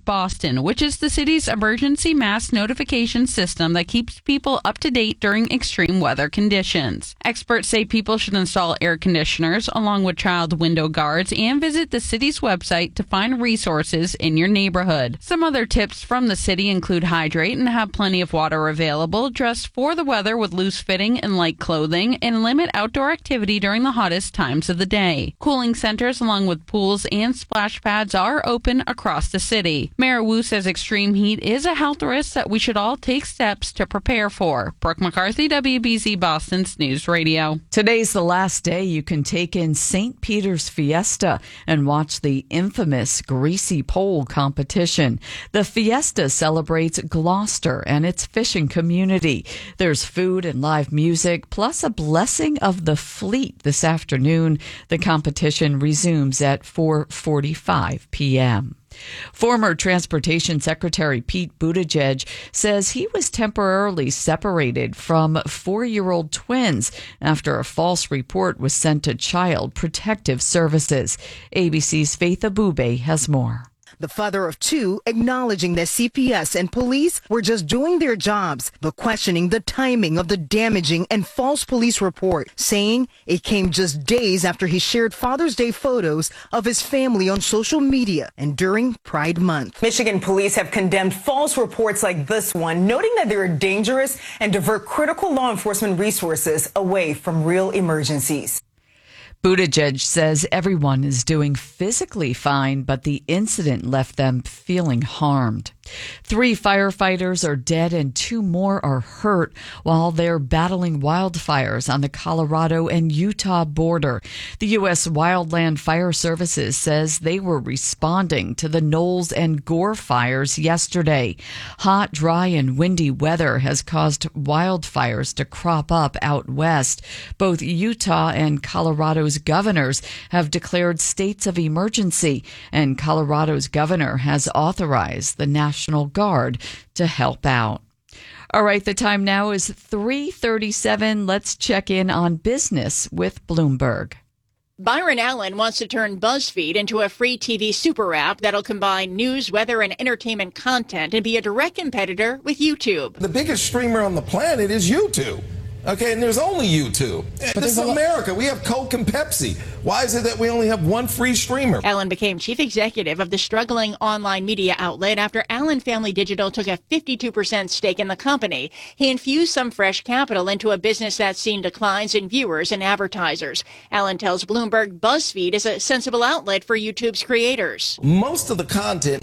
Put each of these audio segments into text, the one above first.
Boston, which is the city's emergency mass notification system that keeps people up to date during extreme weather conditions. Experts say people should install air conditioners along with child window guards and visit the city's website to find resources in your neighborhood. Some other tips from the city include hydrate and have plenty of water available, dress for the weather with loose-fitting and light clothing, and limit outdoor activity during the hottest times of the day. Cooling centers along with pools and splash pads are open across the city. Mayor Wu says extreme heat is a health risk that we should all take steps to prepare for. Brooke McCarthy, WBZ Boston's News Radio. Today's the last day you can take in St. Peter's Fiesta and watch the infamous Greasy Pole competition. The Fiesta celebrates Gloucester and its fishing community. There's food and live music, plus a blessing of the fleet this afternoon. The competition resumes at 4:45 p.m. Former Transportation Secretary Pete Buttigieg says he was temporarily separated from 4-year-old twins after a false report was sent to Child Protective Services. ABC's Faith Abube has more. The father of two acknowledging that CPS and police were just doing their jobs, but questioning the timing of the damaging and false police report, saying it came just days after he shared Father's Day photos of his family on social media and during Pride Month. Michigan police have condemned false reports like this one, noting that they are dangerous and divert critical law enforcement resources away from real emergencies. Buttigieg says everyone is doing physically fine, but the incident left them feeling harmed. 3 firefighters are dead and 2 more are hurt while they're battling wildfires on the Colorado and Utah border. The U.S. Wildland Fire Services says they were responding to the Knowles and Gore fires yesterday. Hot, dry, and windy weather has caused wildfires to crop up out west. Both Utah and Colorado's governors have declared states of emergency, and Colorado's governor has authorized the National Guard to help out. All right, the time now is 3:37. Let's check in on business with Bloomberg. Byron Allen wants to turn BuzzFeed into a free TV super app that'll combine news, weather, and entertainment content and be a direct competitor with YouTube. The biggest streamer on the planet is YouTube. Okay, and there's only YouTube. But this is America. We have Coke and Pepsi. Why is it that we only have one free streamer? Allen became chief executive of the struggling online media outlet after Allen Family Digital took a 52% stake in the company. He infused some fresh capital into a business that's seen declines in viewers and advertisers. Allen tells Bloomberg BuzzFeed is a sensible outlet for YouTube's creators. Most of the content,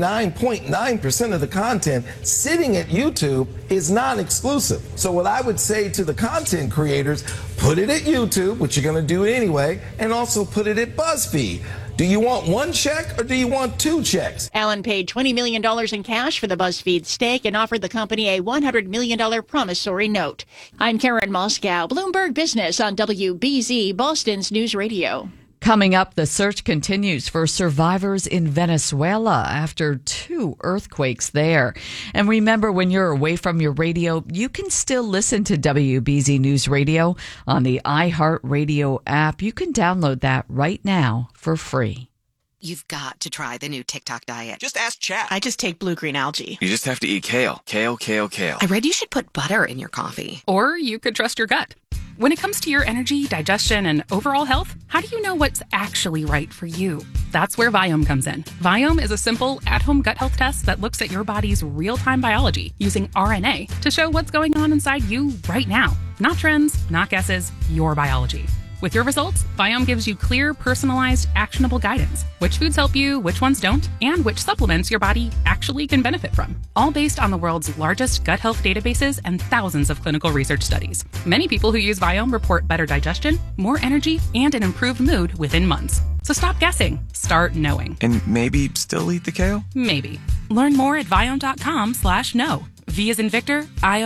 99.9% of the content sitting at YouTube is non-exclusive. So what I would say to the content creators, put it at YouTube, which you're going to do anyway, and also put it at BuzzFeed. Do you want one check or do you want 2 checks? Allen paid $20 million in cash for the BuzzFeed stake and offered the company a $100 million promissory note. I'm Karen Moscow, Bloomberg Business on WBZ, Boston's News Radio. Coming up, the search continues for survivors in Venezuela after 2 earthquakes there. And remember, when you're away from your radio, you can still listen to WBZ News Radio on the iHeartRadio app. You can download that right now for free. You've got to try the new TikTok diet. Just ask chat. I just take blue-green algae. You just have to eat kale. Kale, kale, kale. I read you should put butter in your coffee. Or you could trust your gut. When it comes to your energy, digestion, and overall health, how do you know what's actually right for you? That's where Viome comes in. Viome is a simple, at-home gut health test that looks at your body's real-time biology using RNA to show what's going on inside you right now. Not trends, not guesses, your biology. With your results, Viome gives you clear, personalized, actionable guidance. Which foods help you, which ones don't, and which supplements your body actually can benefit from. All based on the world's largest gut health databases and thousands of clinical research studies. Many people who use Viome report better digestion, more energy, and an improved mood within months. So stop guessing. Start knowing. And maybe still eat the kale? Maybe. Learn more at Viome.com/know. V as in Victor,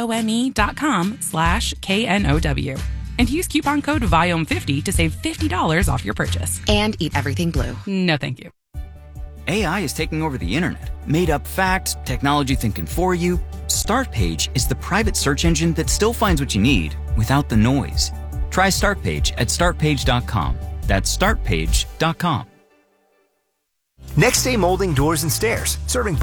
IOME.com/KNOW. And use coupon code VIOME50 to save $50 off your purchase. And eat everything blue. No, thank you. AI is taking over the internet. Made up facts, technology thinking for you. Startpage is the private search engine that still finds what you need without the noise. Try Startpage at startpage.com. That's startpage.com. Next Day Molding Doors and Stairs, serving